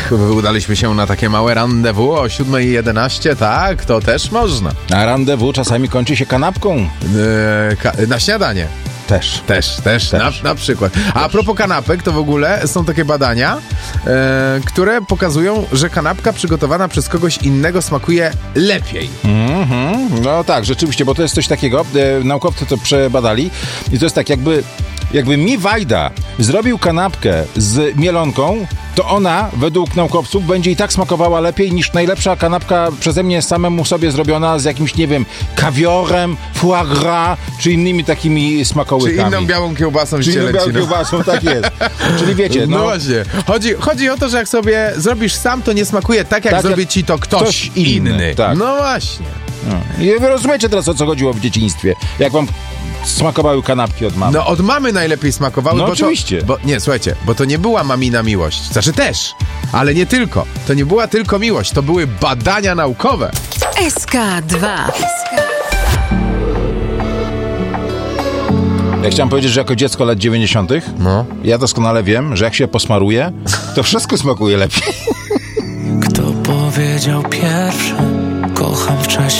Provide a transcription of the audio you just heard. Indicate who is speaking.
Speaker 1: udaliśmy się na takie małe rendezvous o 7:11, tak, to też można.
Speaker 2: A rendezvous czasami kończy się kanapką.
Speaker 1: Na śniadanie.
Speaker 2: Też.
Speaker 1: Na przykład. A propos kanapek, to w ogóle są takie badania, które pokazują, że kanapka przygotowana przez kogoś innego smakuje lepiej.
Speaker 2: No tak, rzeczywiście, bo to jest coś takiego, naukowcy to przebadali i to jest tak, jakby mi Wajda zrobił kanapkę z mielonką, to ona, według naukowców, będzie i tak smakowała lepiej niż najlepsza kanapka przeze mnie samemu sobie zrobiona z jakimś, nie wiem, kawiorem, foie gras, czy innymi takimi smakołykami.
Speaker 1: Czy inną białą kiełbasą z cielęciną.
Speaker 2: Kiełbasą, tak jest. Czyli wiecie,
Speaker 1: no właśnie. Chodzi o to, że jak sobie zrobisz sam, to nie smakuje tak, jak zrobi ci to ktoś inny.
Speaker 2: Tak.
Speaker 1: No właśnie.
Speaker 2: No. I wy rozumiecie teraz, o co chodziło w dzieciństwie. Jak wam smakowały kanapki od mamy.
Speaker 1: No od mamy najlepiej smakowały.
Speaker 2: No
Speaker 1: bo
Speaker 2: oczywiście.
Speaker 1: Słuchajcie, bo to nie była mamina miłość. Znaczy też, ale nie tylko. To nie była tylko miłość, to były badania naukowe.
Speaker 3: SK2.
Speaker 2: Ja chciałem powiedzieć, że jako dziecko lat 90. Ja doskonale wiem, że jak się posmaruje, to wszystko smakuje lepiej.
Speaker 4: Kto powiedział pierwszy, kocham w czasie